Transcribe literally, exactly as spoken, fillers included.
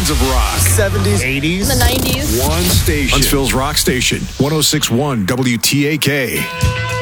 kinds of rock. seventies, eighties, The nineties. One station. Huntsville's Rock Station, one oh six point one W T A K.